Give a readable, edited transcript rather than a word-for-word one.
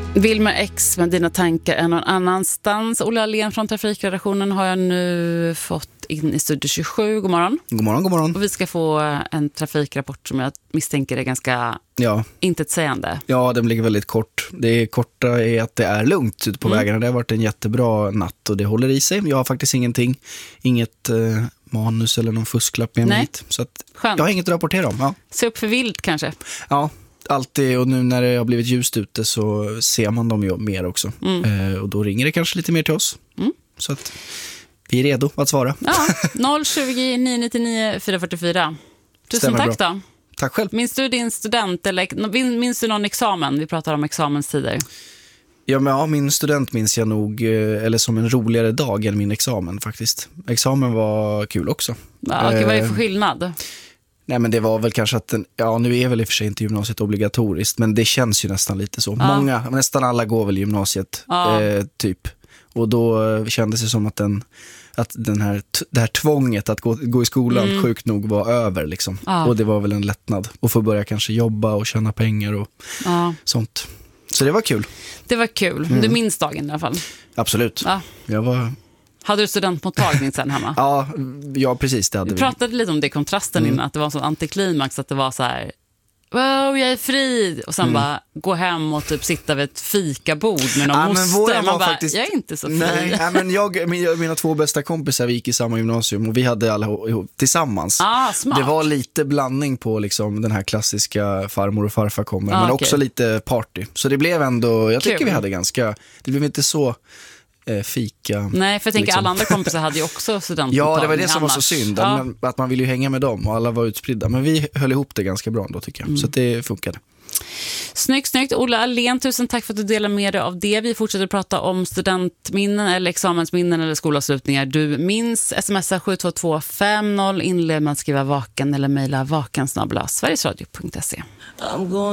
Wilmer X med dina tankar är någon annanstans. Olle Ahlén från Trafikredaktionen har jag nu fått in i Studio 27. God morgon. God morgon, god morgon. Och vi ska få en trafikrapport som jag misstänker är ganska intetsägande. Ja, den ligger väldigt kort. Det korta är att det är lugnt ute på vägarna. Det har varit en jättebra natt och det håller i sig. Jag har faktiskt inget manus eller någon fusklapp med mig hit. Så att jag har inget att rapportera om. Ja. Se upp för vilt kanske. Ja, alltid. Och nu när det har blivit ljust ute så ser man dem ju mer också. Och då ringer det kanske lite mer till oss. Så att vi är redo att svara. Ja, 020 999 444. Tusen tack bra. då. Tack själv. Minns du din student eller minns du någon examen? Vi pratar om examenstider. Ja, min student minns jag nog eller som en roligare dag än min examen faktiskt. Examen var kul också. Ja, okej, vad är det för skillnad? Nej, men det var väl kanske att nu är väl i och för sig inte gymnasiet obligatoriskt, men det känns ju nästan lite så. Nästan alla går väl gymnasiet typ. Och då kändes det som att det här tvånget att gå i skolan sjukt nog var över liksom. Och det var väl en lättnad att få börja kanske jobba och tjäna pengar och sånt. Så det var kul. Det var kul. Du minns dagen i alla fall. Absolut. Ja. Hade du studentmottagning sen hemma? Ja, precis. Det hade vi. Pratade lite om det i kontrasten innan, att det var en sån antiklimax, att det var så här: wow, jag är fri. Och sen bara gå hem och typ sitta vid ett fikabord med någon moster. Man bara, faktiskt, jag är inte så fri. Nej, men mina två bästa kompisar, vi gick i samma gymnasium och vi hade alla ihop tillsammans. Smart. Det var lite blandning på liksom den här klassiska farmor och farfar kommer, men också lite party. Så det blev ändå, jag tycker vi hade det blev inte så fika. Nej, för jag tänker alla andra kompisar hade ju också studentmottagning. Ja, det var det som var så synd. Att man ville ju hänga med dem och alla var utspridda. Men vi höll ihop det ganska bra då, tycker jag. Så det funkade. Snyggt. Olle Ahlén, tusen tack för att du delar med dig av det. Vi fortsätter prata om studentminnen eller examensminnen eller skolavslutningar. Du minns, smsa 72250, inled med att skriva vaken eller mejla vaken@sverigesradio.se.